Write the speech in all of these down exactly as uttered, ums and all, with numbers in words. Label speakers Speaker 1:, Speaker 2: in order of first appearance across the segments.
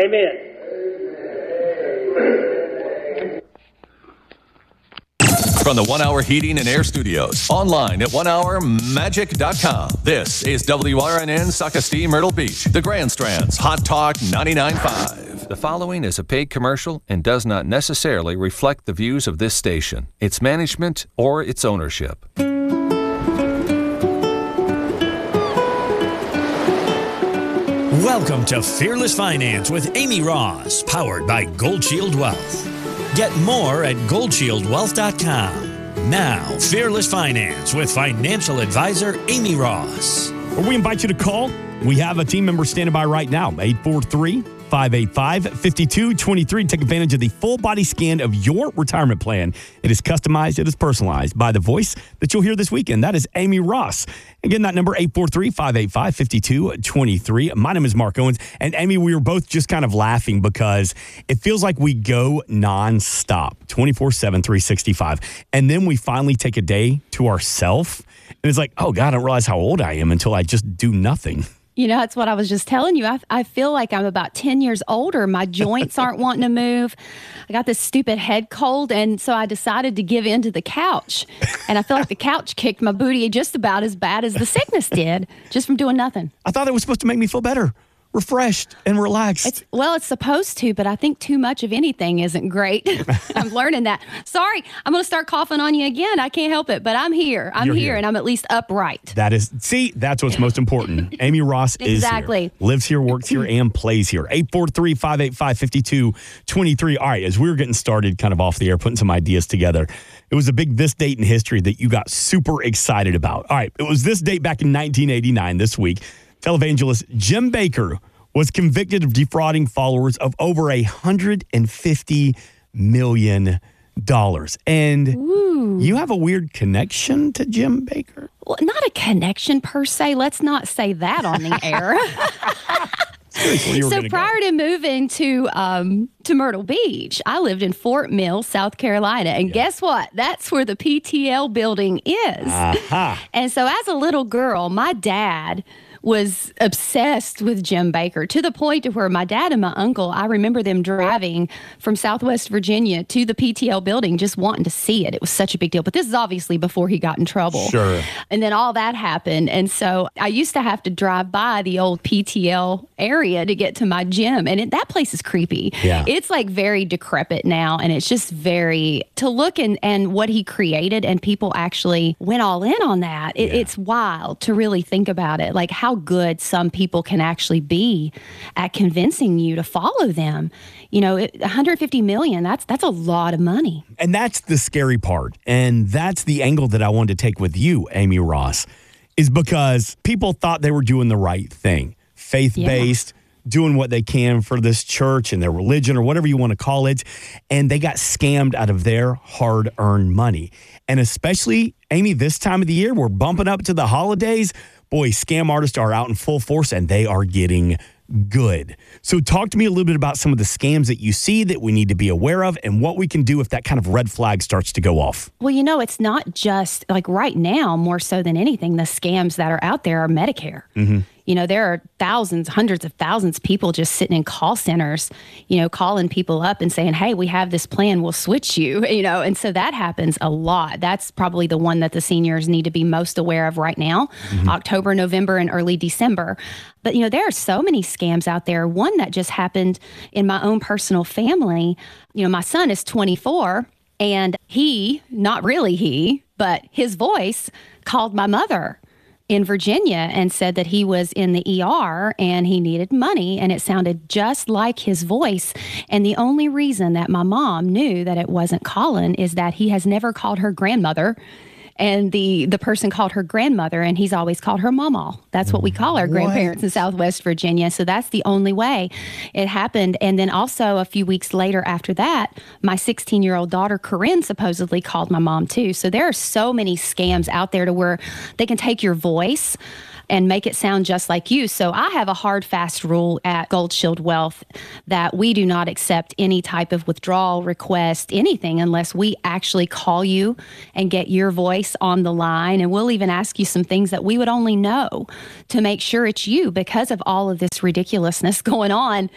Speaker 1: Amen.
Speaker 2: From the One Hour Heating and Air Studios, online at one hour magic dot com. This is W R N N Socastee Myrtle Beach, the Grand Strand's Hot Talk ninety-nine point five.
Speaker 3: The following is a paid commercial and does not necessarily reflect the views of this station, its management, or its ownership.
Speaker 4: Welcome to Fearless Finance with Amy Ross, powered by Gold Shield Wealth. Get more at gold shield wealth dot com. Now, Fearless Finance with financial advisor Amy Ross.
Speaker 5: We invite you to call. We have a team member standing by right now, eight four three, five eight five, five two two three. Take advantage of the full body scan of your retirement plan. It is customized, it is personalized by the voice that you'll hear this weekend. That is Amy Ross. Again, that number, eight four three, five eight five, five two two three. My name is Mark Owens. And Amy, we were both just kind of laughing because it feels like we go nonstop, twenty-four seven, three sixty-five. And then we finally take a day to ourselves. And it's like, oh, God, I don't realize how old I am until I just do nothing.
Speaker 6: You know, that's what I was just telling you. I, I feel like I'm about ten years older. My joints aren't wanting to move. I got this stupid head cold, and so I decided to give in to the couch. And I feel like the couch kicked my booty just about as bad as the sickness did, just from doing nothing.
Speaker 5: I thought it was supposed to make me feel better, refreshed and relaxed.
Speaker 6: It's, well, it's supposed to, but I think too much of anything isn't great. I'm learning that. Sorry, I'm going to start coughing on you again. I can't help it, but I'm here. I'm here, here, and I'm at least upright.
Speaker 5: That is, see, that's what's most important. Amy Ross
Speaker 6: exactly.
Speaker 5: is here. Lives here, works here, and plays here. eight four three, five eight five, five two two three. All right, as we were getting started kind of off the air, putting some ideas together, it was a big this date in history that you got super excited about. All right, it was this date back in nineteen eighty-nine this week. Televangelist Jim Bakker was convicted of defrauding followers of over one hundred fifty million dollars. And
Speaker 6: Ooh.
Speaker 5: You have a weird connection to Jim Bakker?
Speaker 6: Well, not a connection per se. Let's not say that on the air. So prior go. to moving to um, to Myrtle Beach, I lived in Fort Mill, South Carolina. And yeah. guess what? That's where the P T L building is.
Speaker 5: Uh-huh.
Speaker 6: And so as a little girl, my dad was obsessed with Jim Bakker to the point to where my dad and my uncle, I remember them driving from Southwest Virginia to the P T L building just wanting to see it. It was such a big deal. But this is obviously before he got in trouble.
Speaker 5: Sure.
Speaker 6: And then all that happened. And so I used to have to drive by the old P T L area to get to my gym. And it, that place is creepy.
Speaker 5: Yeah.
Speaker 6: It's like very decrepit now. And it's just very, to look and, and what he created and people actually went all in on that. It,
Speaker 5: yeah.
Speaker 6: It's wild to really think about it. Like how good some people can actually be at convincing you to follow them. You know, it, one hundred fifty million, that's that's a lot of money.
Speaker 5: And that's the scary part. And that's the angle that I wanted to take with you, Amy Ross, is because people thought they were doing the right thing. Faith-based, yeah. doing what they can for this church and their religion or whatever you want to call it. And they got scammed out of their hard-earned money. And especially, Amy, this time of the year, we're bumping up to the holidays. Boy, scam artists are out in full force and they are getting good. So talk to me a little bit about some of the scams that you see that we need to be aware of and what we can do if that kind of red flag starts to go off.
Speaker 6: Well, you know, it's not just like right now, more so than anything, the scams that are out there are Medicare.
Speaker 5: Mm-hmm.
Speaker 6: You know, there are thousands, hundreds of thousands of people just sitting in call centers, you know, calling people up and saying, hey, we have this plan, we'll switch you, you know, and so that happens a lot. That's probably the one that the seniors need to be most aware of right now, mm-hmm. October, November, and early December. But, you know, there are so many scams out there. One that just happened in my own personal family, you know, my son is twenty-four and he, not really he, but his voice called my mother in Virginia and said that he was in the E R and he needed money, and it sounded just like his voice. And the only reason that my mom knew that it wasn't Colin is that he has never called her grandmother. And the, the person called her grandmother, and he's always called her mama. That's what we call our grandparents what? in Southwest Virginia. So that's the only way it happened. And then also a few weeks later after that, my sixteen-year-old daughter, Corinne, supposedly called my mom too. So there are so many scams out there to where they can take your voice and make it sound just like you. So I have a hard, fast rule at Gold Shield Wealth that we do not accept any type of withdrawal request, anything, unless we actually call you and get your voice on the line. And we'll even ask you some things that we would only know to make sure it's you because of all of this ridiculousness going on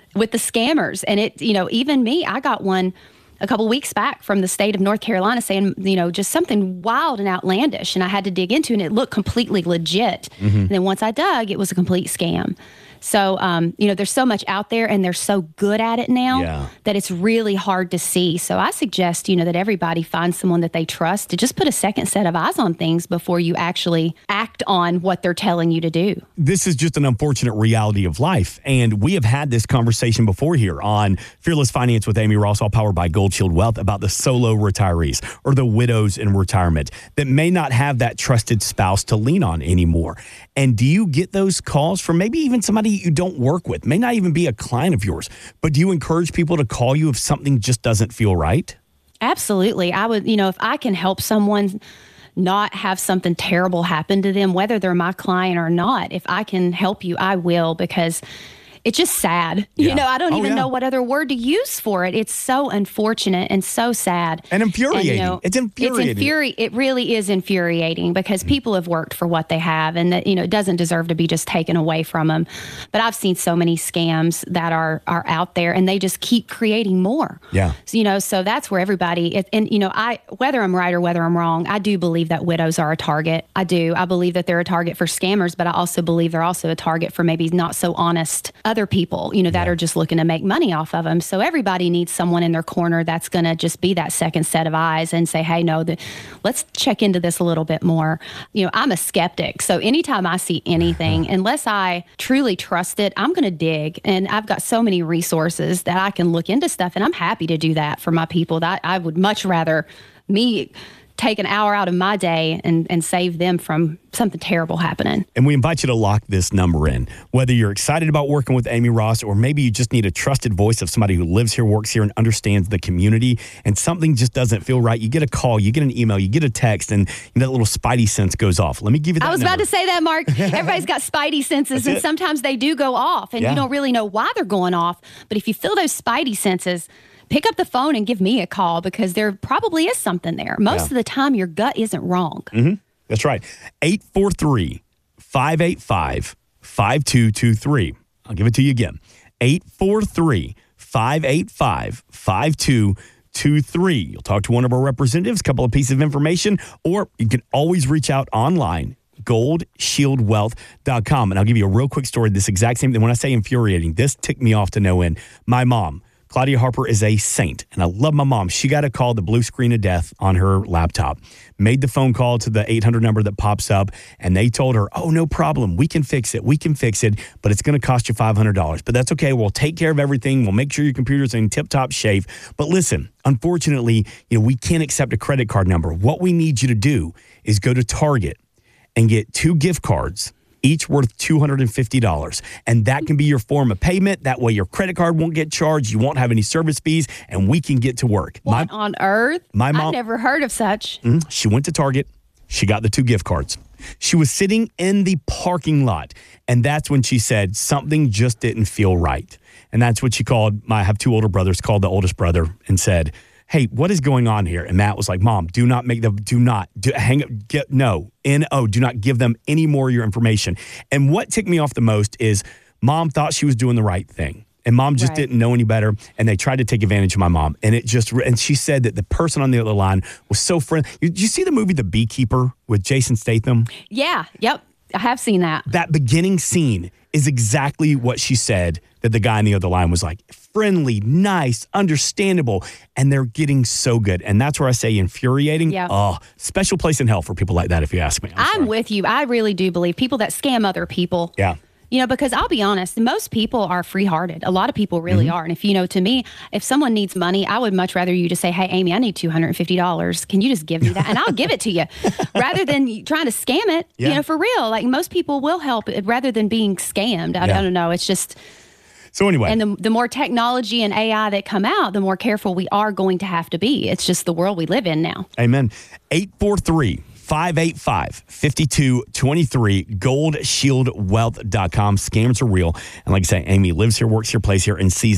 Speaker 6: with the scammers. And it, you know, even me, I got one a couple weeks back from the state of North Carolina saying, you know, just something wild and outlandish. And I had to dig into it, and it looked completely legit. Mm-hmm. And then once I dug, it was a complete scam. So, um, you know, there's so much out there, and they're so good at it now yeah. that it's really hard to see. So I suggest, you know, that everybody find someone that they trust to just put a second set of eyes on things before you actually act on what they're telling you to do.
Speaker 5: This is just an unfortunate reality of life. And we have had this conversation before here on Fearless Finance with Amy Ross, all powered by Gold Shield Wealth, about the solo retirees or the widows in retirement that may not have that trusted spouse to lean on anymore. And do you get those calls from maybe even somebody you don't work with, may not even be a client of yours, but do you encourage people to call you if something just doesn't feel right?
Speaker 6: Absolutely. I would, you know, if I can help someone not have something terrible happen to them, whether they're my client or not, if I can help you, I will, because it's just sad. Yeah. You know, I don't
Speaker 5: oh,
Speaker 6: even
Speaker 5: yeah.
Speaker 6: know what other word to use for it. It's so unfortunate and so sad.
Speaker 5: And infuriating. And, you know, it's infuriating.
Speaker 6: It's infuri- it really is infuriating because mm. people have worked for what they have, and that, you know, it doesn't deserve to be just taken away from them. But I've seen so many scams that are are out there, and they just keep creating more.
Speaker 5: Yeah.
Speaker 6: So, you know, so that's where everybody, it, and, you know, I, whether I'm right or whether I'm wrong, I do believe that widows are a target. I do. I believe that they're a target for scammers, but I also believe they're also a target for maybe not so honest other people, you know, that yeah. are just looking to make money off of them. So everybody needs someone in their corner that's going to just be that second set of eyes and say, hey, no, the, let's check into this a little bit more. You know, I'm a skeptic. So anytime I see anything, unless I truly trust it, I'm going to dig. And I've got so many resources that I can look into stuff. And I'm happy to do that for my people. That I would much rather me take an hour out of my day and, and save them from something terrible happening.
Speaker 5: And we invite you to lock this number in. Whether you're excited about working with Amy Ross, or maybe you just need a trusted voice of somebody who lives here, works here, and understands the community, and something just doesn't feel right, you get a call, you get an email, you get a text, and that little spidey sense goes off. Let me give you that
Speaker 6: I was
Speaker 5: number.
Speaker 6: about to say that, Mark. Everybody's got spidey senses, and sometimes they do go off, and yeah. you don't really know why they're going off. But if you feel those spidey senses, pick up the phone and give me a call, because there probably is something there. Most yeah. of the time, your gut isn't wrong.
Speaker 5: Mm-hmm. That's right. eight four three, five eight five, five two two three. I'll give it to you again. eight four three, five eight five, five two two three. You'll talk to one of our representatives, a couple of pieces of information, or you can always reach out online, gold shield wealth dot com. And I'll give you a real quick story. This exact same thing. When I say infuriating, this ticked me off to no end. My mom, Claudia Harper, is a saint, and I love my mom. She got a call, the blue screen of death on her laptop, made the phone call to the eight hundred number that pops up, and they told her, oh, no problem. We can fix it. We can fix it, but it's going to cost you five hundred dollars. But that's okay. We'll take care of everything. We'll make sure your computer's in tip-top shape. But listen, unfortunately, you know, we can't accept a credit card number. What we need you to do is go to Target and get two gift cards, each worth two hundred fifty dollars. And that can be your form of payment. That way your credit card won't get charged. You won't have any service fees, and we can get to work.
Speaker 6: What my, on earth?
Speaker 5: My mom,
Speaker 6: I've never heard of such.
Speaker 5: Mm, she went to Target. She got the two gift cards. She was sitting in the parking lot, and that's when she said something just didn't feel right. And that's what she called, my, I have two older brothers, called the oldest brother and said, hey, what is going on here? And Matt was like, Mom, do not make them, do not, do, hang up, get, no, N O, do not give them any more of your information. And what ticked me off the most is Mom thought she was doing the right thing. And Mom just right. didn't know any better. And they tried to take advantage of my mom. And it just, and she said that the person on the other line was so friendly. Did you see the movie The Beekeeper with Jason Statham?
Speaker 6: Yeah, yep. I have seen that.
Speaker 5: That beginning scene is exactly what she said that the guy on the other line was like. Friendly, nice, understandable, and they're getting so good. And that's where I say infuriating.
Speaker 6: Yeah.
Speaker 5: Oh, special place in hell for people like that, if you ask me. I'm,
Speaker 6: I'm with you. I really do believe people that scam other people.
Speaker 5: Yeah.
Speaker 6: You know, because I'll be honest, most people are free-hearted. A lot of people really mm-hmm. are. And if, you know, to me, if someone needs money, I would much rather you just say, hey, Amy, I need two hundred fifty dollars. Can you just give me that? And I'll give it to you rather than trying to scam it, yeah. you know, for real. Like most people will help rather than being scammed. I, yeah. I don't know. It's just...
Speaker 5: So anyway.
Speaker 6: And the, the more technology and A I that come out, the more careful we are going to have to be. It's just the world we live in now.
Speaker 5: Amen. eight four three, five eight five, five two two three, gold shield wealth dot com. Scams are real. And like I say, Amy lives here, works here, plays here, and sees these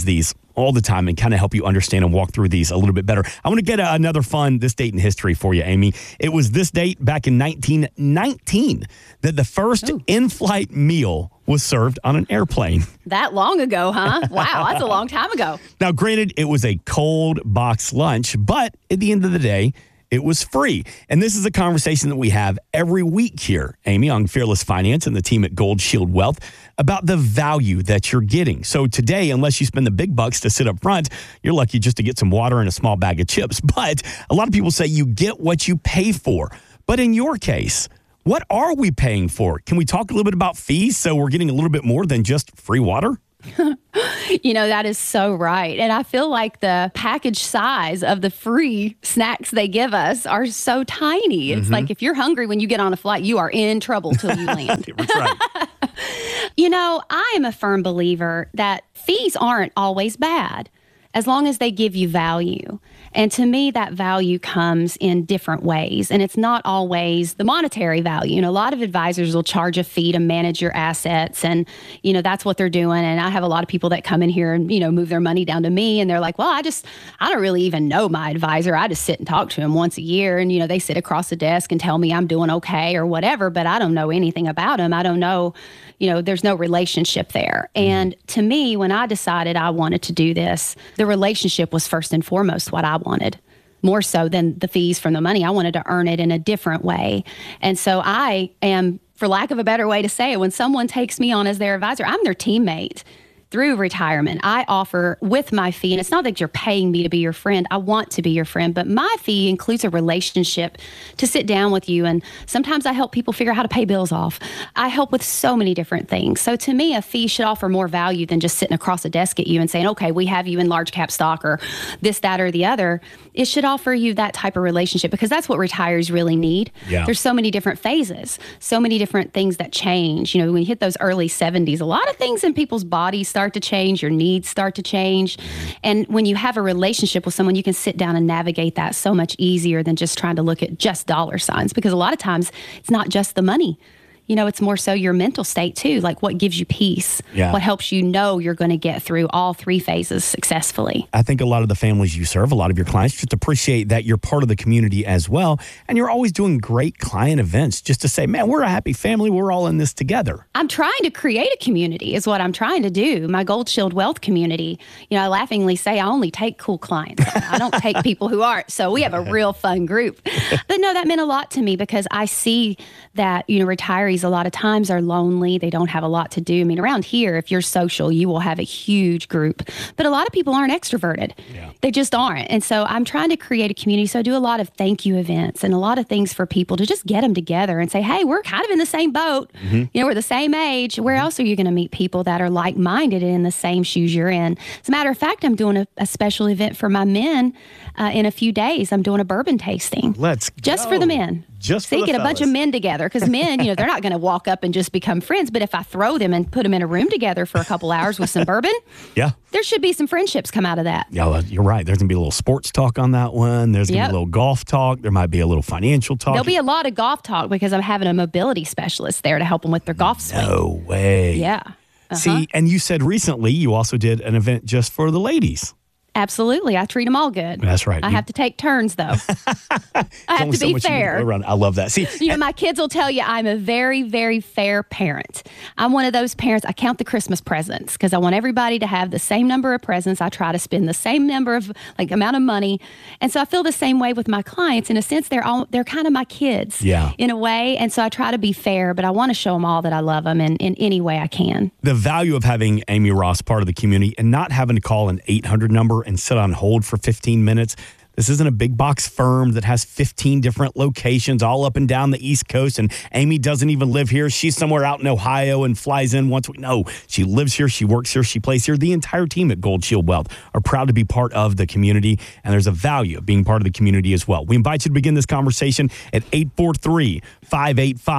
Speaker 5: all the time and kind of help you understand and walk through these a little bit better. I want to get a, another fun this date in history for you, Amy. It was this date back in nineteen nineteen that the first Ooh. in-flight meal was served on an airplane.
Speaker 6: That long ago, huh? Wow, that's a long time ago.
Speaker 5: Now, granted, it was a cold box lunch, but at the end of the day, it was free. And this is a conversation that we have every week here, Amy, on Fearless Finance and the team at Gold Shield Wealth about the value that you're getting. So today, unless you spend the big bucks to sit up front, you're lucky just to get some water and a small bag of chips. But a lot of people say you get what you pay for. But in your case, what are we paying for? Can we talk a little bit about fees so we're getting a little bit more than just free water?
Speaker 6: You know, that is so right. And I feel like the package size of the free snacks they give us are so tiny. It's mm-hmm. like if you're hungry when you get on a flight, you are in trouble till you land.
Speaker 5: That's right.
Speaker 6: You know, I am a firm believer that fees aren't always bad as long as they give you value. And to me, that value comes in different ways. And it's not always the monetary value. You know, a lot of advisors will charge a fee to manage your assets. And, you know, that's what they're doing. And I have a lot of people that come in here and, you know, move their money down to me. And they're like, well, I just, I don't really even know my advisor. I just sit and talk to him once a year. And, you know, they sit across the desk and tell me I'm doing okay or whatever, but I don't know anything about him. I don't know, you know, there's no relationship there. And to me, when I decided I wanted to do this, the relationship was first and foremost what I wanted, more so than the fees from the money. I wanted to earn it in a different way. And so I am, for lack of a better way to say it, when someone takes me on as their advisor, I'm their teammate through retirement. I offer with my fee, and it's not that you're paying me to be your friend. I want to be your friend, but my fee includes a relationship to sit down with you. And sometimes I help people figure out how to pay bills off. I help with so many different things. So to me, a fee should offer more value than just sitting across a desk at you and saying, okay, we have you in large cap stock or this, that, or the other. It should offer you that type of relationship because that's what retirees really need.
Speaker 5: Yeah.
Speaker 6: There's so many different phases, so many different things that change. You know, when you hit those early seventies, a lot of things in people's bodies start to change, your needs start to change. And when you have a relationship with someone, you can sit down and navigate that so much easier than just trying to look at just dollar signs, because a lot of times it's not just the money. You know, it's more so your mental state too, like what gives you peace,
Speaker 5: yeah.
Speaker 6: what helps you know you're going to get through all three phases successfully.
Speaker 5: I think a lot of the families you serve, a lot of your clients just appreciate that you're part of the community as well. And you're always doing great client events just to say, man, we're a happy family. We're all in this together.
Speaker 6: I'm trying to create a community is what I'm trying to do. My Gold Shield Wealth community, you know, I laughingly say I only take cool clients. I don't take people who aren't. So we have a real fun group. But no, that meant a lot to me because I see that, you know, retirees a lot of times are lonely. They don't have a lot to do. I mean, around here, if you're social, you will have a huge group. But a lot of people aren't extroverted.
Speaker 5: Yeah.
Speaker 6: They just aren't. And so I'm trying to create a community. So I do a lot of thank you events and a lot of things for people to just get them together and say, hey, we're kind of in the same boat. Mm-hmm. You know, we're the same age. Where else are you going to meet people that are like-minded and in the same shoes you're in? As a matter of fact, I'm doing a, a special event for my men uh, in a few days. I'm doing a bourbon tasting.
Speaker 5: Let's
Speaker 6: Just
Speaker 5: go.
Speaker 6: for the men.
Speaker 5: Just
Speaker 6: so
Speaker 5: for
Speaker 6: you
Speaker 5: the
Speaker 6: get a bunch of men together because men, you know, they're not going to walk up and just become friends. But if I throw them and put them in a room together for a couple hours with some bourbon,
Speaker 5: yeah,
Speaker 6: there should be some friendships come out of that.
Speaker 5: Yeah, well, you're right. There's going to be a little sports talk on that one. There's going to
Speaker 6: Yep.
Speaker 5: be a little golf talk. There might be a little financial talk.
Speaker 6: There'll be a lot of golf talk because I'm having a mobility specialist there to help them with their golf swing.
Speaker 5: No way.
Speaker 6: Yeah. Uh-huh.
Speaker 5: See, and you said recently you also did an event just for the ladies.
Speaker 6: Absolutely. I treat them all good.
Speaker 5: That's right.
Speaker 6: I
Speaker 5: You-
Speaker 6: have to take turns, though. I have
Speaker 5: Only
Speaker 6: to
Speaker 5: so
Speaker 6: be
Speaker 5: much you can
Speaker 6: fair.
Speaker 5: go around. I love that. See,
Speaker 6: You know, my kids will tell you I'm a very, very fair parent. I'm one of those parents, I count the Christmas presents because I want everybody to have the same number of presents. I try to spend the same number of, like, amount of money. And so I feel the same way with my clients. In a sense, they're all, they're kind of my kids
Speaker 5: Yeah.
Speaker 6: in a way. And so I try to be fair, but I want to show them all that I love them in, in any way I can.
Speaker 5: the value of having Amy Ross part of the community and not having to call an eight hundred number and sit on hold for fifteen minutes. This isn't a big box firm that has fifteen different locations all up and down the East Coast. And Amy doesn't even live here. She's somewhere out in Ohio and flies in once a week. No, she lives here. She works here. She plays here. The entire team at Gold Shield Wealth are proud to be part of the community. And there's a value of being part of the community as well. We invite you to begin this conversation at eight four three, five eight five,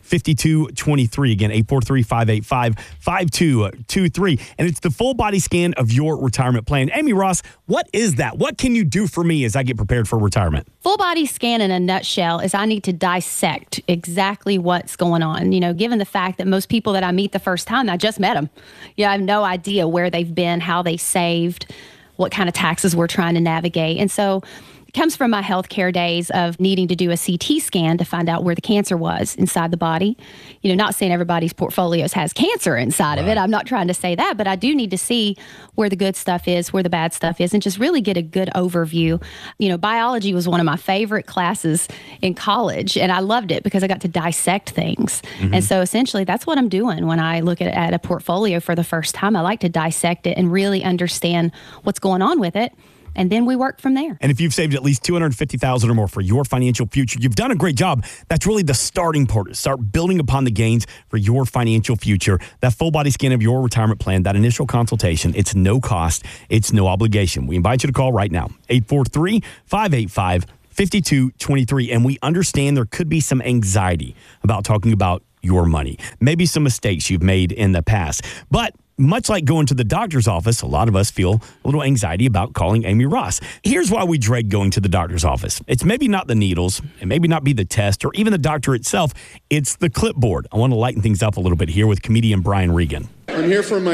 Speaker 5: fifty-two twenty-three. Again, eight four three, five eight five, five two two three. And it's the full body scan of your retirement plan. Amy Ross, what is that? What can you do for me as I get prepared for retirement?
Speaker 6: Full body scan in a nutshell is I need to dissect exactly what's going on. You know, given the fact that most people that I meet the first time, I just met them. Yeah, I have no idea where they've been, how they saved, what kind of taxes we're trying to navigate. And so comes from my healthcare days of needing to do a C T scan to find out where the cancer was inside the body. You know, not saying everybody's portfolios has cancer inside right. of it. I'm not trying to say that, but I do need to see where the good stuff is, where the bad stuff is, and just really get a good overview. You know, biology was one of my favorite classes in college, and I loved it because I got to dissect things. Mm-hmm. And so essentially that's what I'm doing when I look at, at a portfolio for the first time. I like to dissect it and really understand what's going on with it. And then we work from there.
Speaker 5: And if you've saved at least two hundred fifty thousand dollars or more for your financial future, you've done a great job. That's really the starting part. Start building upon the gains for your financial future. That full body scan of your retirement plan, that initial consultation, it's no cost. It's no obligation. We invite you to call right now, eight four three, five eight five, five two two three. And we understand there could be some anxiety about talking about your money, maybe some mistakes you've made in the past. But much like going to the doctor's office, a lot of us feel a little anxiety about calling Amy Ross. Here's why we dread going to the doctor's office. It's maybe not the needles, it maybe not be the test, or even the doctor itself. It's the clipboard. I want to lighten things up a little bit here with comedian Brian Regan.
Speaker 1: I'm here for my